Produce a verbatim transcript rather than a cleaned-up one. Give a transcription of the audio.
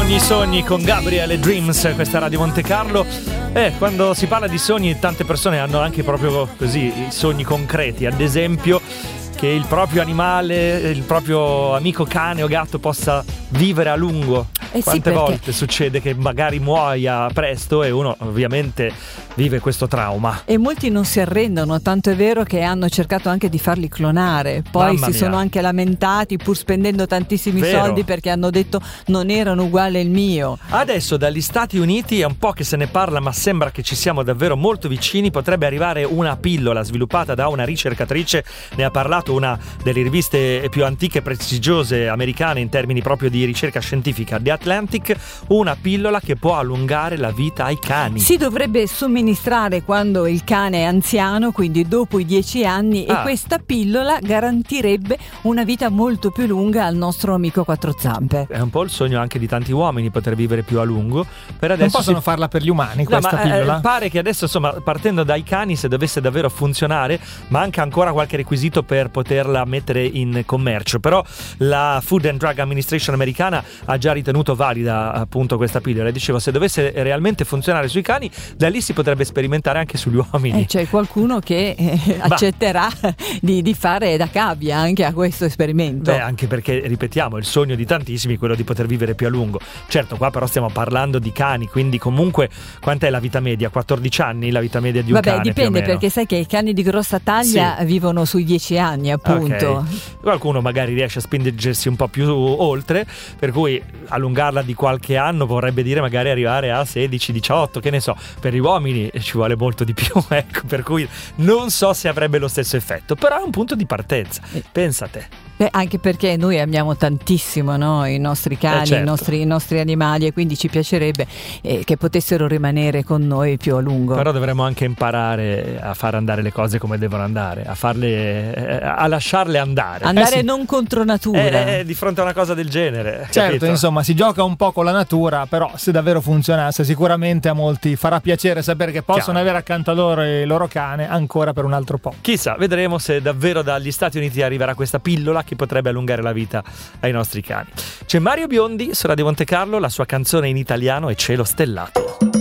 Sogni Sogni con Gabriele Dreams, questa Radio Monte Carlo. Eh, quando si parla di sogni, tante persone hanno anche proprio così i sogni concreti, ad esempio che il proprio animale, il proprio amico cane o gatto possa vivere a lungo. Eh Quante sì, perché... volte succede che magari muoia presto e uno ovviamente vive questo trauma. E molti non si arrendono, tanto è vero che hanno cercato anche di farli clonare. Poi Mamma si mia. sono anche lamentati, pur spendendo tantissimi Vero. soldi, perché hanno detto non erano uguali al mio. Adesso dagli Stati Uniti è un po' che se ne parla, ma sembra che ci siamo davvero molto vicini. Potrebbe arrivare una pillola sviluppata da una ricercatrice, ne ha parlato una delle riviste più antiche e prestigiose americane in termini proprio di ricerca scientifica, The Atlantic, una pillola che può allungare la vita ai cani. Si dovrebbe somministrare quando il cane è anziano, quindi dopo i dieci anni, Ah. e questa pillola garantirebbe una vita molto più lunga al nostro amico quattro zampe. È un po' il sogno anche di tanti uomini poter vivere più a lungo. Per adesso Non possono si... farla per gli umani No, questa ma, eh, pillola? pare che adesso, insomma, partendo dai cani, se dovesse davvero funzionare, manca ancora qualche requisito per poterla mettere in commercio. Però la Food and Drug Administration americana ha già ritenuto valida appunto questa pillola. Dicevo, se dovesse realmente funzionare sui cani, da lì si potrebbe sperimentare anche sugli uomini. Eh, c'è qualcuno che eh, accetterà di, di fare da cavia anche a questo esperimento. Beh, anche perché, ripetiamo, il sogno di tantissimi è quello di poter vivere più a lungo. Certo, qua però stiamo parlando di cani, quindi comunque quant'è la vita media? quattordici anni la vita media di un Vabbè, cane? dipende, più o meno. perché sai che i cani di grossa taglia Sì. vivono sui dieci anni, appunto. Ok. Qualcuno magari riesce a spingersi un po' più oltre, per cui allungarla di qualche anno vorrebbe dire magari arrivare a sedici diciotto, che ne so. Per gli uomini ci vuole molto di più, ecco, per cui non so se avrebbe lo stesso effetto, però è un punto di partenza. Pensa a te. Beh, anche perché noi amiamo tantissimo, no? I nostri cani, Eh, certo. i, nostri, i nostri animali, e quindi ci piacerebbe eh, che potessero rimanere con noi più a lungo. Però dovremmo anche imparare a far andare le cose come devono andare, a farle, eh, a lasciarle andare. Andare Eh sì. non contro natura. Eh, eh, di fronte a una cosa del genere. Certo, capito? insomma, si gioca un po' con la natura, però se davvero funzionasse sicuramente a molti farà piacere sapere che possono Chiaro. avere accanto a loro il loro cane ancora per un altro po'. Chissà, vedremo se davvero dagli Stati Uniti arriverà questa pillola che potrebbe allungare la vita ai nostri cani. C'è Mario Biondi su Radio Monte Carlo, la sua canzone in italiano è Cielo Stellato.